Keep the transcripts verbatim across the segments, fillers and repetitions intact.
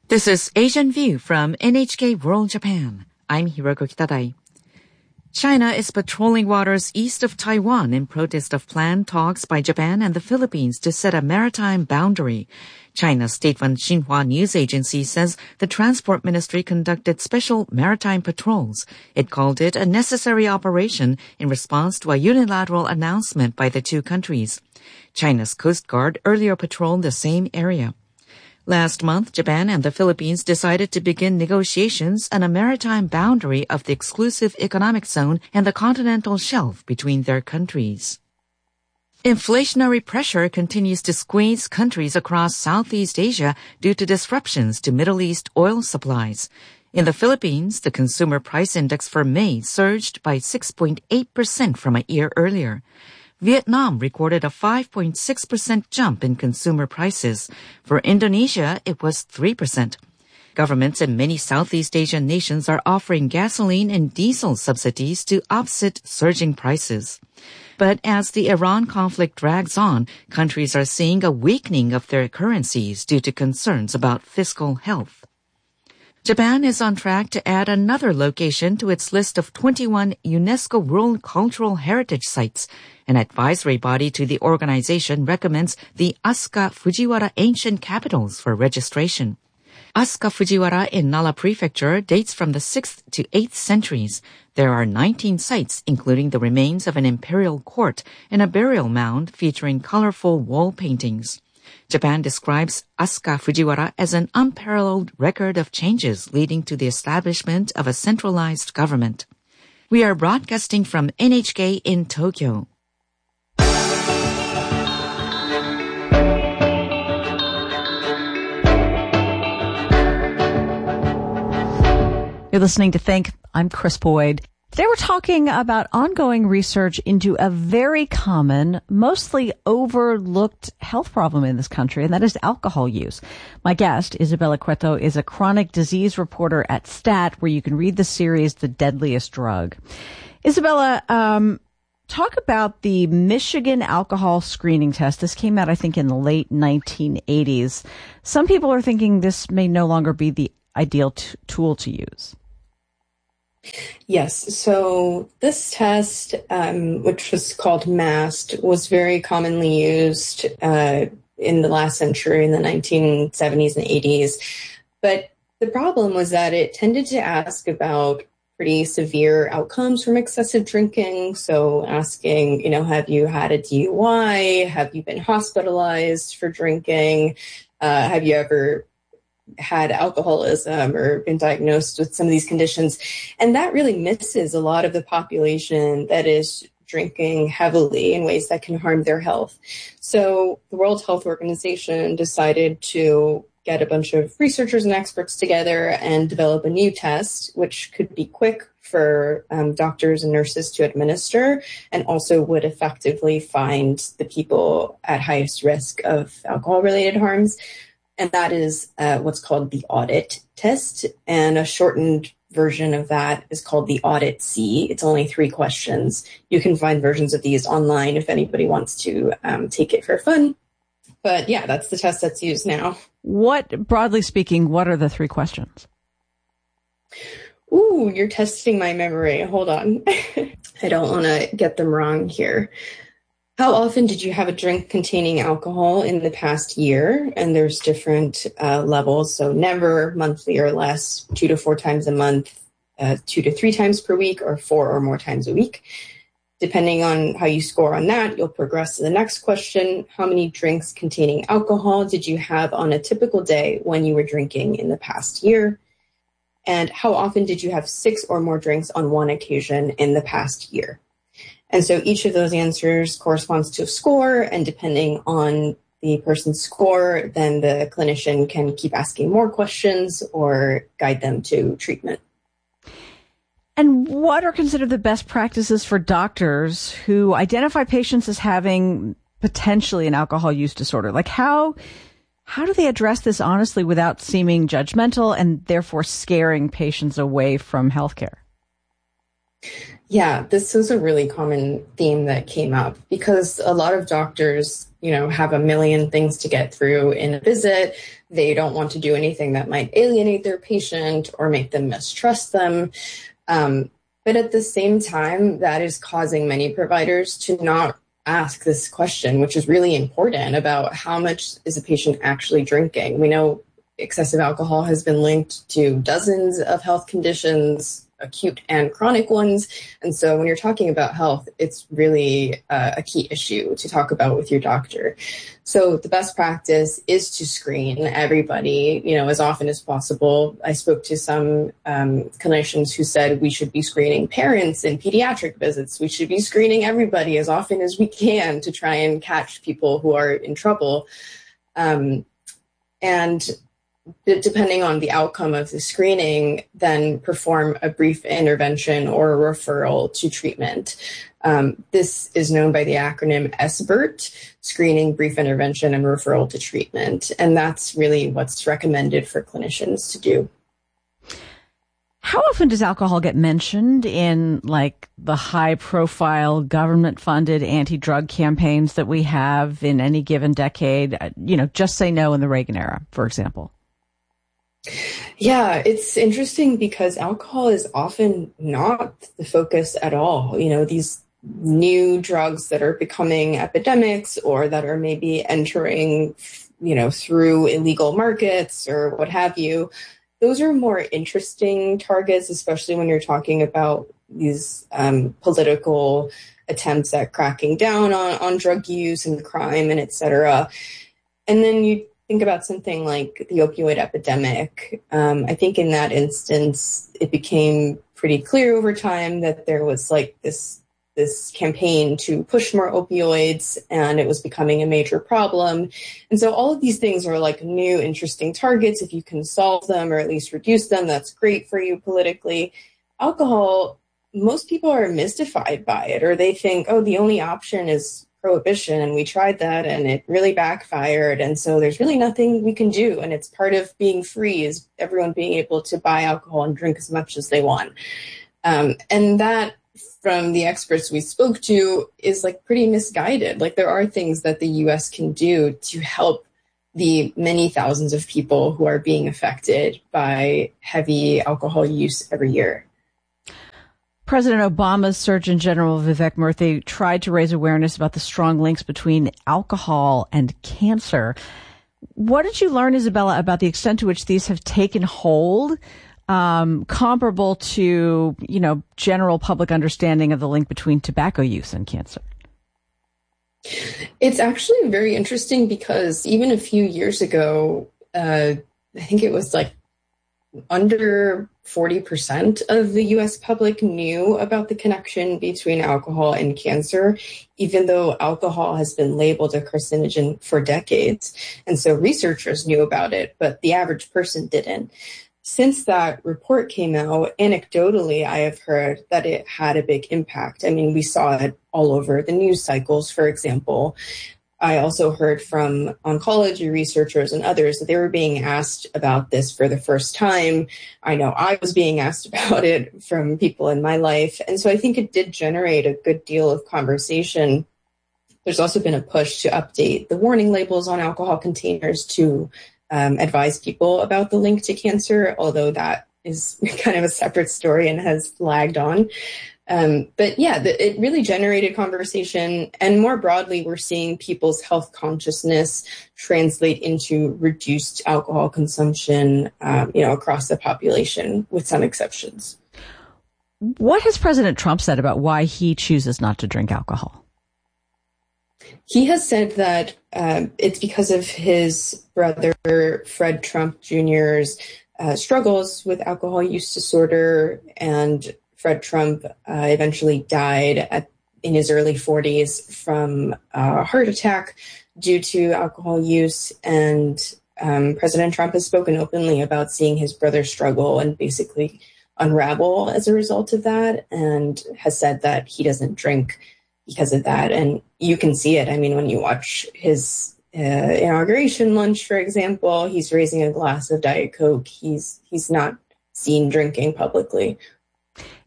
This is Asian View from N H K World Japan. I'm Hiroko Kitadai. China is patrolling waters east of Taiwan in protest of planned talks by Japan and the Philippines to set a maritime boundary. China's state-run Xinhua news agency says the Transport Ministry conducted special maritime patrols. It called it a necessary operation in response to a unilateral announcement by the two countries. China's Coast Guard earlier patrolled the same area. Last month, Japan and the Philippines decided to begin negotiations on a maritime boundary of the exclusive economic zone and the continental shelf between their countries. Inflationary pressure continues to squeeze countries across Southeast Asia due to disruptions to Middle East oil supplies. In the Philippines, the consumer price index for May surged by six point eight percent from a year earlier. Vietnam recorded a five point six percent jump in consumer prices. For Indonesia, it was three percent. Governments in many Southeast Asian nations are offering gasoline and diesel subsidies to offset surging prices. But as the Iran conflict drags on, countries are seeing a weakening of their currencies due to concerns about fiscal health. Japan is on track to add another location to its list of twenty-one UNESCO World Cultural Heritage Sites. An advisory body to the organization recommends the Asuka Fujiwara Ancient Capitals for registration. Asuka Fujiwara in Nara Prefecture dates from the sixth to eighth centuries. There are nineteen sites, including the remains of an imperial court and a burial mound featuring colorful wall paintings. Japan describes Asuka Fujiwara as an unparalleled record of changes leading to the establishment of a centralized government. We are broadcasting from N H K in Tokyo. You're listening to Think. I'm Chris Boyd. Today we're talking about ongoing research into a very common, mostly overlooked health problem in this country, and that is alcohol use. My guest, Isabella Cueto, is a chronic disease reporter at STAT, where you can read the series The Deadliest Drug. Isabella, um, talk about the Michigan alcohol screening test. This came out, I think, in the late nineteen eighties. Some people are thinking this may no longer be the ideal t- tool to use. Yes. So this test, um, which was called MAST, was very commonly used uh, in the last century, in the nineteen seventies and eighties. But the problem was that it tended to ask about pretty severe outcomes from excessive drinking. So asking, you know, have you had a D U I? Have you been hospitalized for drinking? Uh, have you ever had alcoholism or been diagnosed with some of these conditions? And that really misses a lot of the population that is drinking heavily in ways that can harm their health. So the World Health Organization decided to get a bunch of researchers and experts together and develop a new test, which could be quick for um, doctors and nurses to administer, and also would effectively find the people at highest risk of alcohol-related harms. And that is uh, what's called the audit test. And a shortened version of that is called the audit C. It's only three questions. You can find versions of these online if anybody wants to um, take it for fun. But yeah, that's the test that's used now. What, broadly speaking, what are the three questions? Ooh, you're testing my memory. Hold on. I don't want to get them wrong here. How often did you have a drink containing alcohol in the past year? And there's different uh, levels. So never, monthly or less, two to four times a month, uh, two to three times per week, or four or more times a week. Depending on how you score on that, you'll progress to the next question. How many drinks containing alcohol did you have on a typical day when you were drinking in the past year? And how often did you have six or more drinks on one occasion in the past year? And so each of those answers corresponds to a score, and depending on the person's score, then the clinician can keep asking more questions or guide them to treatment. And what are considered the best practices for doctors who identify patients as having potentially an alcohol use disorder? Like how how do they address this honestly without seeming judgmental and therefore scaring patients away from healthcare? Yeah, this was a really common theme that came up because a lot of doctors, you know, have a million things to get through in a visit. They don't want to do anything that might alienate their patient or make them mistrust them. Um, but at the same time, that is causing many providers to not ask this question, which is really important, about how much is a patient actually drinking. We know excessive alcohol has been linked to dozens of health conditions, acute and chronic ones. And so when you're talking about health, it's really uh, a key issue to talk about with your doctor. So the best practice is to screen everybody, you know, as often as possible. I spoke to some um, clinicians who said we should be screening parents in pediatric visits. We should be screening everybody as often as we can to try and catch people who are in trouble. Um, and depending on the outcome of the screening, then perform a brief intervention or a referral to treatment. Um, this is known by the acronym S B I R T, Screening, Brief Intervention, and Referral to Treatment. And that's really what's recommended for clinicians to do. How often does alcohol get mentioned in like the high profile government funded anti-drug campaigns that we have in any given decade? You know, Just Say No in the Reagan era, for example. Yeah, it's interesting because alcohol is often not the focus at all. You know, these new drugs that are becoming epidemics or that are maybe entering, you know, through illegal markets or what have you, those are more interesting targets, especially when you're talking about these um, political attempts at cracking down on, on drug use and crime and et cetera. And then you think about something like the opioid epidemic. Um, I think in that instance, it became pretty clear over time that there was like this this campaign to push more opioids, and it was becoming a major problem. And so all of these things are like new, interesting targets. If you can solve them or at least reduce them, that's great for you politically. Alcohol, most people are mystified by it, or they think, oh, the only option is prohibition, and we tried that and it really backfired, and so there's really nothing we can do. And it's part of being free is everyone being able to buy alcohol and drink as much as they want. Um, and that, from the experts we spoke to, is like pretty misguided. Like there are things that the U S can do to help the many thousands of people who are being affected by heavy alcohol use every year. President Obama's Surgeon General Vivek Murthy tried to raise awareness about the strong links between alcohol and cancer. What did you learn, Isabella, about the extent to which these have taken hold, um, comparable to, you know, general public understanding of the link between tobacco use and cancer? It's actually very interesting because even a few years ago, uh, I think it was like under forty percent of the U S public knew about the connection between alcohol and cancer, even though alcohol has been labeled a carcinogen for decades. And so researchers knew about it, but the average person didn't. Since that report came out, anecdotally, I have heard that it had a big impact. I mean, we saw it all over the news cycles, for example. I also heard from oncology researchers and others that they were being asked about this for the first time. I know I was being asked about it from people in my life. And so I think it did generate a good deal of conversation. There's also been a push to update the warning labels on alcohol containers to um, advise people about the link to cancer, although that is kind of a separate story and has lagged on. Um, but yeah, the, it really generated conversation. And more broadly, we're seeing people's health consciousness translate into reduced alcohol consumption, um, you know, across the population, with some exceptions. What has President Trump said about why he chooses not to drink alcohol? He has said that um, it's because of his brother, Fred Trump Junior's uh, struggles with alcohol use disorder, and Fred Trump uh, eventually died at, in his early forties from a heart attack due to alcohol use. And um, President Trump has spoken openly about seeing his brother struggle and basically unravel as a result of that, and has said that he doesn't drink because of that. And you can see it. I mean, when you watch his uh, inauguration lunch, for example, he's raising a glass of Diet Coke. He's he's not seen drinking publicly.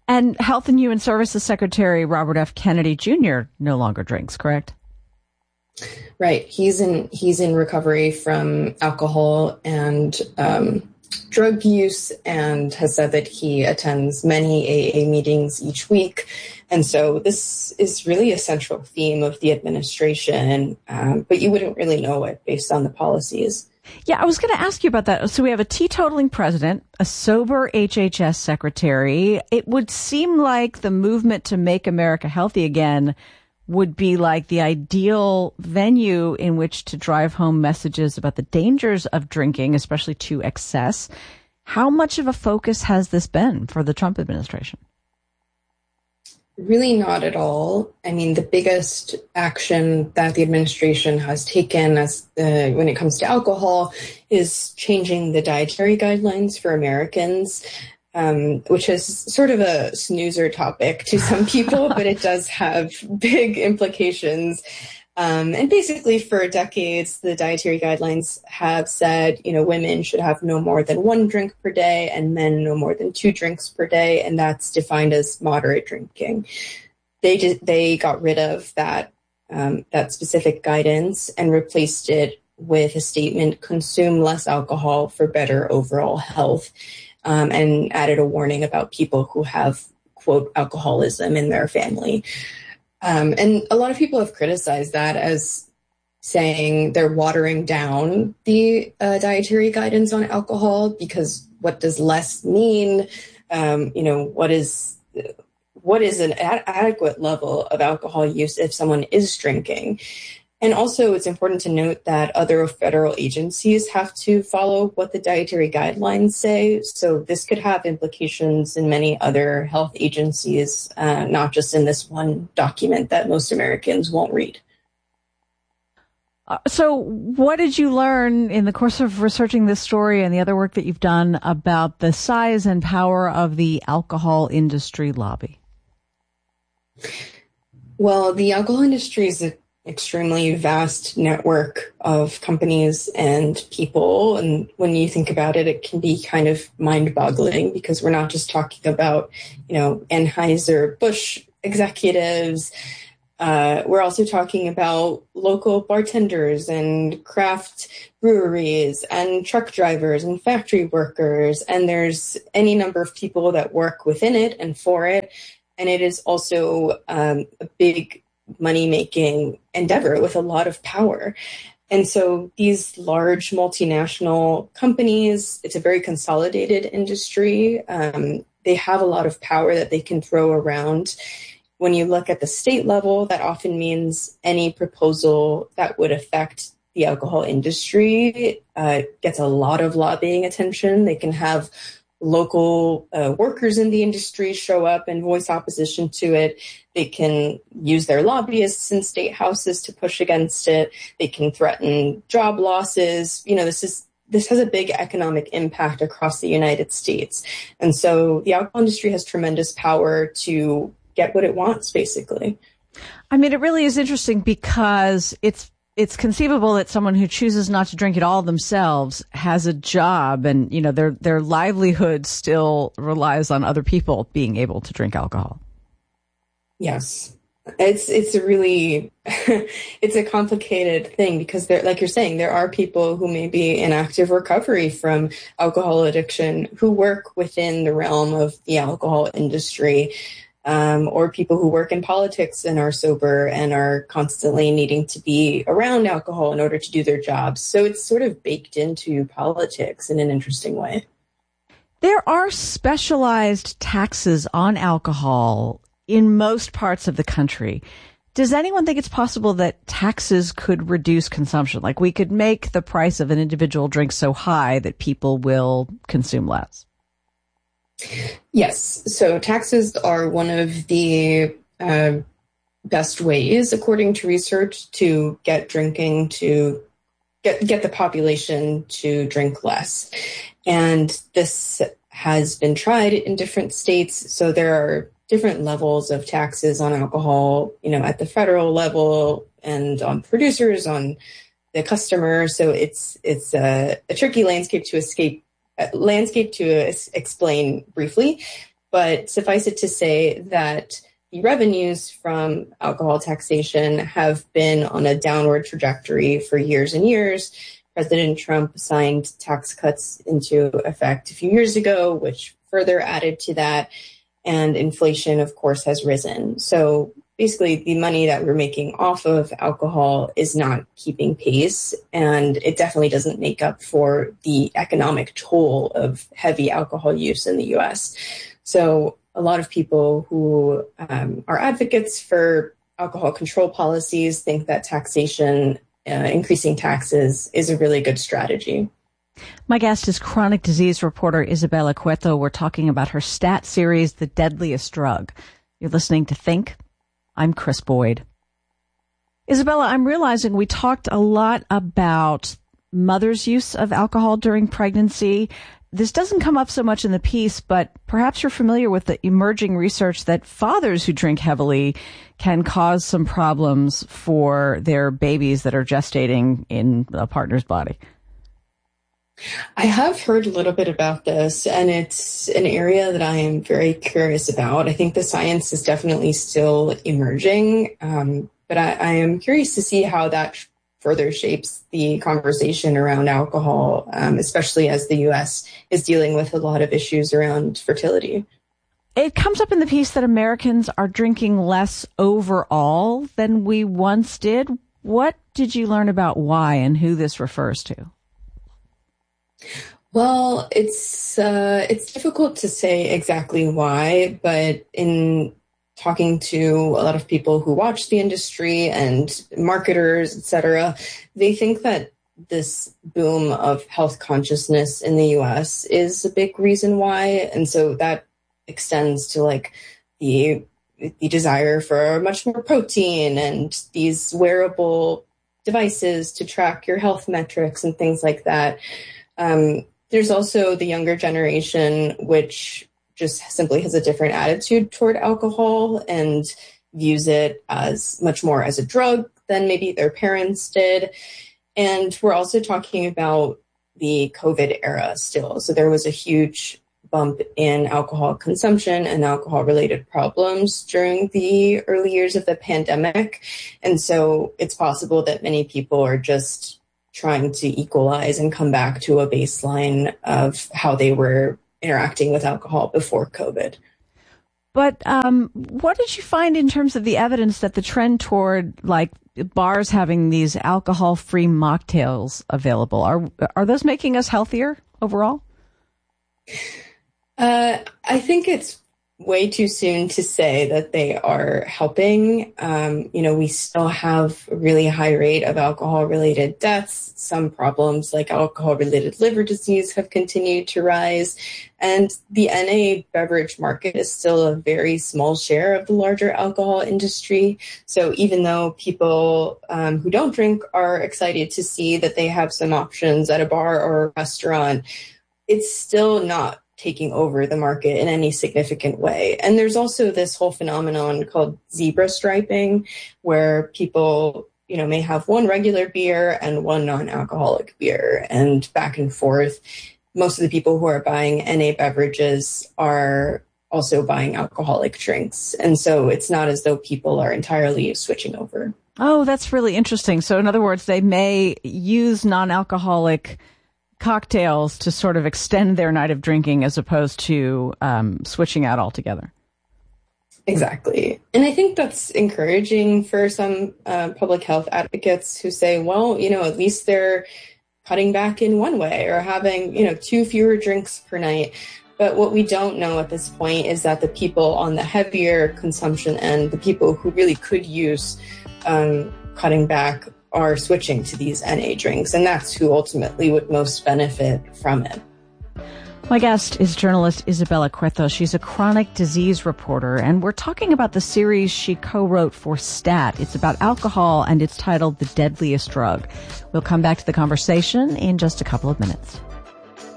And Health and Human Services Secretary Robert F. Kennedy Junior no longer drinks, correct? Right. He's in he's in recovery from alcohol and um, drug use, and has said that he attends many A A meetings each week. And so this is really a central theme of the administration, um, but you wouldn't really know it based on the policies. Yeah, I was going to ask you about that. So we have a teetotaling president, a sober H H S secretary. It would seem like the movement to make America healthy again would be like the ideal venue in which to drive home messages about the dangers of drinking, especially to excess. How much of a focus has this been for the Trump administration? Really not at all. I mean, the biggest action that the administration has taken as uh, when it comes to alcohol is changing the dietary guidelines for Americans, um, which is sort of a snoozer topic to some people, but it does have big implications. Um, and basically, for decades, the dietary guidelines have said, you know, women should have no more than one drink per day and men no more than two drinks per day. And that's defined as moderate drinking. They did, they got rid of that, um, that specific guidance and replaced it with a statement, consume less alcohol for better overall health, um, and added a warning about people who have, quote, alcoholism in their family. Um, and a lot of people have criticized that as saying they're watering down the uh, dietary guidance on alcohol, because what does less mean? Um, you know, what is what is an ad- adequate level of alcohol use if someone is drinking? And also, it's important to note that other federal agencies have to follow what the dietary guidelines say. So this could have implications in many other health agencies, uh, not just in this one document that most Americans won't read. Uh, so what did you learn in the course of researching this story and the other work that you've done about the size and power of the alcohol industry lobby? Well, the alcohol industry is a extremely vast network of companies and people. And when you think about it, it can be kind of mind-boggling, because we're not just talking about, you know, Anheuser-Busch executives. Uh, we're also talking about local bartenders and craft breweries and truck drivers and factory workers. And there's any number of people that work within it and for it. And it is also um, a big money-making endeavor with a lot of power. And so these large multinational companies, it's a very consolidated industry. Um, they have a lot of power that they can throw around. When you look at the state level, that often means any proposal that would affect the alcohol industry uh, gets a lot of lobbying attention. They can have local uh, workers in the industry show up and voice opposition to it. They can use their lobbyists in state houses to push against it. They can threaten job losses. You know, this is this has a big economic impact across the United States. And so the alcohol industry has tremendous power to get what it wants, basically. I mean, it really is interesting because it's It's conceivable that someone who chooses not to drink it all themselves has a job, and, you know, their their livelihood still relies on other people being able to drink alcohol. Yes. It's it's a really it's a complicated thing, because there, like you're saying, there are people who may be in active recovery from alcohol addiction who work within the realm of the alcohol industry. Um, or people who work in politics and are sober and are constantly needing to be around alcohol in order to do their jobs. So it's sort of baked into politics in an interesting way. There are specialized taxes on alcohol in most parts of the country. Does anyone think it's possible that taxes could reduce consumption? Like, we could make the price of an individual drink so high that people will consume less? Yes. So taxes are one of the uh, best ways, according to research, to get drinking to get get the population to drink less. And this has been tried in different states. So there are different levels of taxes on alcohol, you know, at the federal level and on producers, on the customer. So it's it's a, a tricky landscape to escape. Landscape to uh, explain briefly. But suffice it to say that the revenues from alcohol taxation have been on a downward trajectory for years and years. President Trump signed tax cuts into effect a few years ago, which further added to that. And inflation, of course, has risen. So basically, the money that we're making off of alcohol is not keeping pace. And it definitely doesn't make up for the economic toll of heavy alcohol use in the U S. So a lot of people who um, are advocates for alcohol control policies think that taxation, uh, increasing taxes, is a really good strategy. My guest is chronic disease reporter Isabella Cueto. We're talking about her stat series, The Deadliest Drug. You're listening to Think. I'm Chris Boyd. Isabella, I'm realizing we talked a lot about mothers' use of alcohol during pregnancy. This doesn't come up so much in the piece, but perhaps you're familiar with the emerging research that fathers who drink heavily can cause some problems for their babies that are gestating in a partner's body. I have heard a little bit about this, and it's an area that I am very curious about. I think the science is definitely still emerging, um, but I, I am curious to see how that further shapes the conversation around alcohol, um, especially as the U S is dealing with a lot of issues around fertility. It comes up in the piece that Americans are drinking less overall than we once did. What did you learn about why and who this refers to? Well, it's uh, it's difficult to say exactly why, but in talking to a lot of people who watch the industry and marketers, et cetera, they think that this boom of health consciousness in the U S is a big reason why. And so that extends to like the the desire for much more protein and these wearable devices to track your health metrics and things like that. Um, there's also the younger generation, which just simply has a different attitude toward alcohol and views it as much more as a drug than maybe their parents did. And we're also talking about the COVID era still. So there was a huge bump in alcohol consumption and alcohol-related problems during the early years of the pandemic. And so it's possible that many people are just trying to equalize and come back to a baseline of how they were interacting with alcohol before COVID. But um, what did you find in terms of the evidence that the trend toward like bars having these alcohol-free mocktails available, are are those making us healthier overall? Uh, I think it's way too soon to say that they are helping. Um, you know, we still have a really high rate of alcohol-related deaths. Some problems like alcohol-related liver disease have continued to rise. And the N A beverage market is still a very small share of the larger alcohol industry. So even though people um, who don't drink are excited to see that they have some options at a bar or a restaurant, it's still not taking over the market in any significant way. And there's also this whole phenomenon called zebra striping, where people, you know, may have one regular beer and one non-alcoholic beer and back and forth. Most of the people who are buying N A beverages are also buying alcoholic drinks. And so it's not as though people are entirely switching over. Oh, that's really interesting. So in other words, they may use non-alcoholic cocktails to sort of extend their night of drinking as opposed to um, switching out altogether. Exactly. And I think that's encouraging for some uh, public health advocates who say, well, you know, at least they're cutting back in one way or having, you know, two fewer drinks per night. But what we don't know at this point is that the people on the heavier consumption end, the people who really could use um, cutting back, are switching to these N A drinks, and that's who ultimately would most benefit from it. My guest is journalist Isabella Cueto. She's a chronic disease reporter, and we're talking about the series she co-wrote for Stat. It's about alcohol, and it's titled The Deadliest Drug. We'll come back to the conversation in just a couple of minutes.